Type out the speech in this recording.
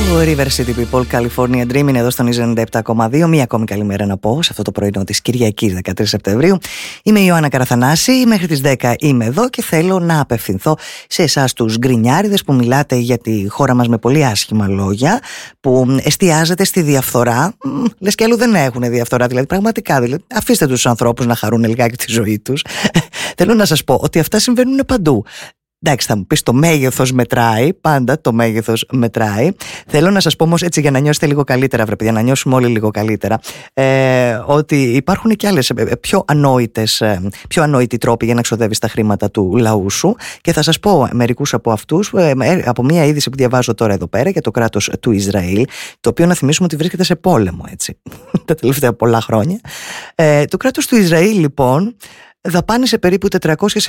River City People, California Dream είναι εδώ στον Easy 97,2. Μία ακόμη καλημέρα να πω σε αυτό το πρωινό της Κυριακής 13 Σεπτεμβρίου. Είμαι η Ιωάννα Καραθανάση, μέχρι τις 10 είμαι εδώ και θέλω να απευθυνθώ σε εσάς τους γκρινιάριδες που μιλάτε για τη χώρα μας με πολύ άσχημα λόγια, που εστιάζετε στη διαφθορά. Λες και άλλου δεν έχουν διαφθορά, δηλαδή πραγματικά. Δηλαδή, αφήστε τους ανθρώπους να χαρούν λιγάκι τη ζωή τους. Θέλω να σας πω ότι αυτά συμβαίνουν παντού. Εντάξει, θα μου πεις το μέγεθος μετράει, πάντα το μέγεθος μετράει. Θέλω να σας πω όμως έτσι για να νιώσετε λίγο καλύτερα, βρε παιδιά, να νιώσουμε όλοι λίγο καλύτερα, ότι υπάρχουν και άλλες πιο ανόητοι τρόποι για να ξοδεύεις τα χρήματα του λαού σου, και θα σας πω μερικούς από αυτούς από μια είδηση που διαβάζω τώρα εδώ πέρα για το κράτος του Ισραήλ, το οποίο να θυμίσουμε ότι βρίσκεται σε πόλεμο, έτσι, τα τελευταία πολλά χρόνια. Το κράτος του Ισραήλ λοιπόν δαπάνησε περίπου